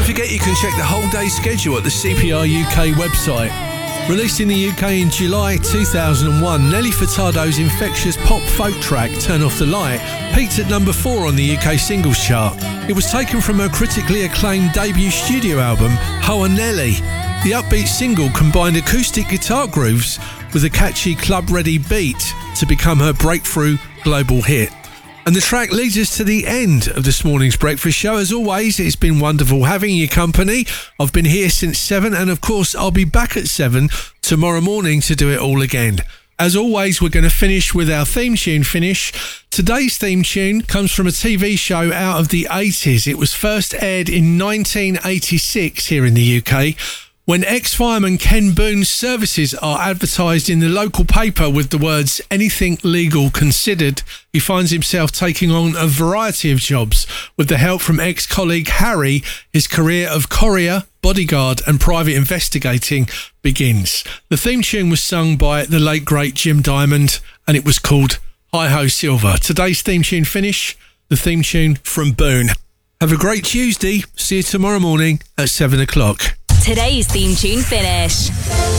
forget you can check the whole day schedule at the CPR UK website. Released in the UK in July 2001, Nelly Furtado's infectious pop folk track Turn Off the Light peaked at number 4 on the UK singles chart. It was taken from her critically acclaimed debut studio album, Hoa Nelly. The upbeat single combined acoustic guitar grooves with a catchy club-ready beat to become her breakthrough global hit. And the track leads us to the end of this morning's breakfast show. As always, it's been wonderful having your company. I've been here since 7, and of course I'll be back at 7 tomorrow morning to do it all again. As always, we're going to finish with our theme tune finish. Today's theme tune comes from a TV show out of the 80s. It was first aired in 1986 here in the UK. When ex-fireman Ken Boone's services are advertised in the local paper with the words "anything legal considered," he finds himself taking on a variety of jobs. With the help from ex-colleague Harry, his career of courier, bodyguard and private investigating begins. The theme tune was sung by the late great Jim Diamond, and it was called Hi Ho Silver. Today's theme tune finish, the theme tune from Boone. Have a great Tuesday. See you tomorrow morning at 7 o'clock. Today's theme tune finish.